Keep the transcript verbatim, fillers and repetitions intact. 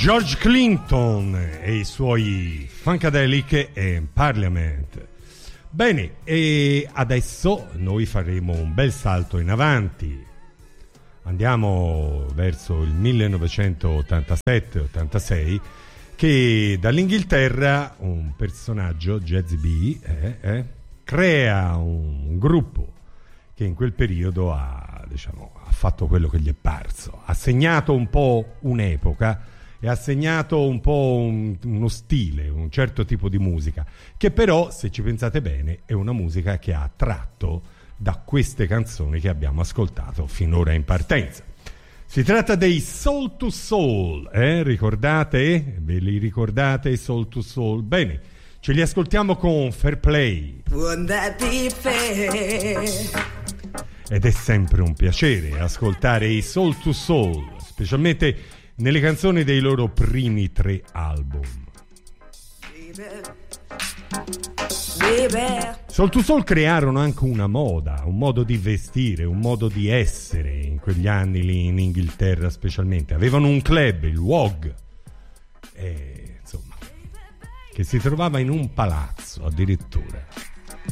George Clinton e i suoi Funkadelic e Parliament. Bene, e adesso noi faremo un bel salto in avanti. Andiamo verso il millenovecentottantasette ottantasei, che dall'Inghilterra un personaggio, Jazzy B, eh, eh, crea un gruppo che in quel periodo ha, diciamo, ha fatto quello che gli è parso, ha segnato un po' un'epoca e ha segnato un po' un, uno stile, un certo tipo di musica, che però, se ci pensate bene, è una musica che ha tratto da queste canzoni che abbiamo ascoltato finora in partenza. Si tratta dei Soul II Soul, eh? Ricordate? Ve li ricordate i Soul II Soul? Bene, ce li ascoltiamo con Fair Play. Wouldn't that be fair? Ed è sempre un piacere ascoltare i Soul II Soul, specialmente nelle canzoni dei loro primi tre album. Soul II Soul crearono anche una moda, un modo di vestire, un modo di essere in quegli anni lì in Inghilterra specialmente. Avevano un club, il W O G, e, insomma, che si trovava in un palazzo addirittura.